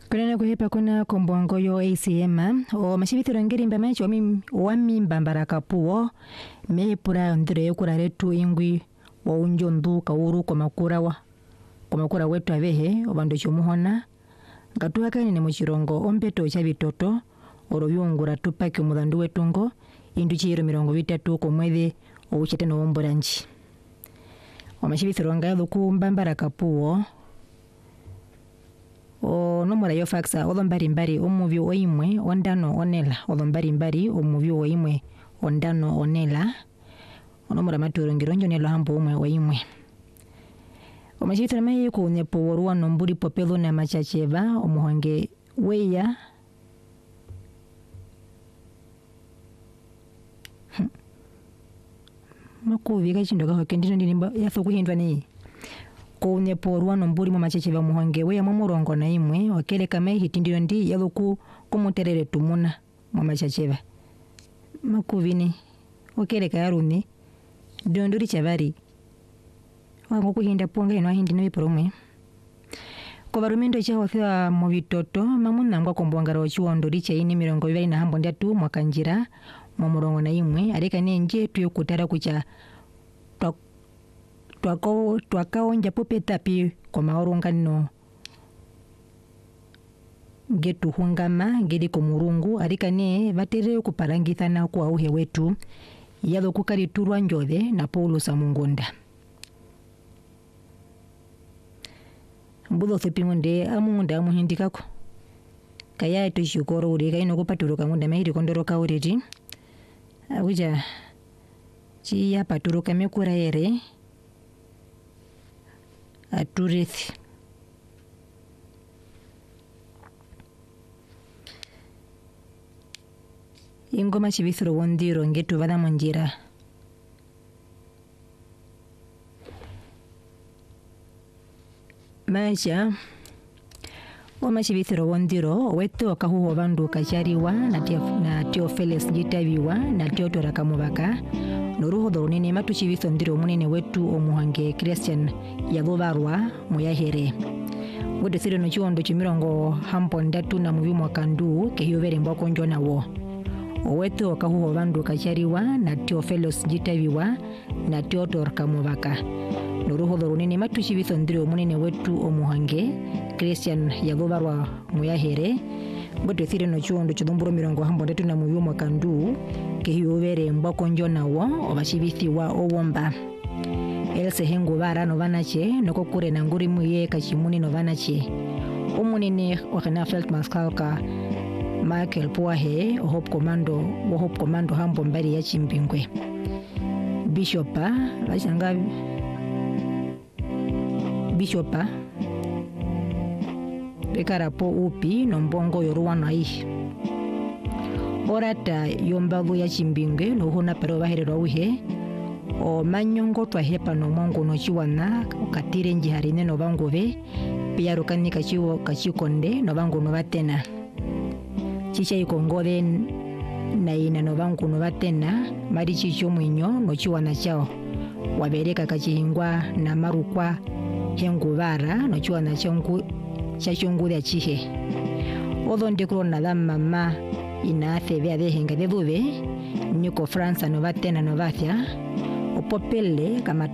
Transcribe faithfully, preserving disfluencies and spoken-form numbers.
Kuna kuhepa kuna kombongo yo A C M o mashibithiro ngeri mbamacho wami wami mbambaraka puo mepura ndire yokura retu ingwi wa unjondu kauru kwa makura wa kwa makura wetu avehe obando chumuhona ngatuha kani ne muchirongo ompeto cha bitoto oroyungura tupake mudandu wetungo induchiro mirongo vitatu ko mwezi obuchete no omboranji wamashibithiro ngado ku mbambaraka puo o nomora yo faxa odombari mbari omuvi oimwe ondano onela odombari mbari omuvi oimwe ondano onela onomora maturo ngironjo nelo hambo omwe oimwe omashibithiro mai ku nepo worwa nomburi popelo na machacheva omuhonge weya makuviga chindoka hokendino ndinimba yafo kuhindwa ni kune porwa nomburi mu macheche ba muhonge we mu murongo na imwe wakele kama hitindiro ndi yaluku kumuterere tumuna mu macheche ba makuvini wakele karuni donduri chavari wangu kuhinda ponga ino hindi no iporomwe ko barumendo cha hothwa mu bitoto mamuna ngwa kombongaro chiwondori cha ini mirongo ibiri na hambo ndatu mwakanjira mu murongo na imwe areka nenje tuyokutara kucha twako twakao njapo petapi kwa maorongano getu hungama ngedi ko murungu arikane batere kuparangithana kwa uhe wetu yalo kukari turwa njode na Paulo Samungonda mbudo thepingonde amunda amuhindikako kaya to shukoro uri kaino kupaturuka munda mahiri kondoroka uriti abuja chi ya paturuka mekura ere aturithi ingoma chibithiro wondiro ngetu vana monjira maisha wama chibithiro wondiro wetu wakahuho vandu kachariwa na tio, na tio Felix jitaviwa na tio toraka mubaka noruho dorunene matu chibitho ndiro munene wetu omuhange Christian yagobarwa muyahere wetu thiro no chiondo chimirongo hampo ndatu na muvi mwakandu kehiyovere mbako njona wo owetu wakahuho vandu kachariwa na tio Felix jitaviwa na tio toraka mubaka noruho dorunene matu chibitho ndiro munene wetu omuhange Christian yagobarwa muyahere wetu thiro no chiondo chidumburo mirongo hampo ndatu na muvi mwakandu kehiyovere mbako njona wo obashibithiwa owomba else hengo bara no banache noko kure na nguri muye kachimuni no banache omunene wakana felt maskalka Michael Poahe Hope Commando wo Hope Commando hambo mbari ya chimbingwe Bishopa bashanga Bishopa bekarapo upi no mbongo yoruwana ihi orata yombago ya chimbingwe no hona pero baherero uhe o manyongo twahepa no mongo no chiwana katire njiharine no bangove pia rukani kachiwo kachikonde no bango no batena chicha ikongore na ina no bango no batena mari chicho mwinyo no chiwana chao wabereka kachihingwa na marukwa hengubara no chiwana chongu chachungure achihe odho ndikro na la mama ina thevea de henga de dube niko France no batena no vacia opopele kama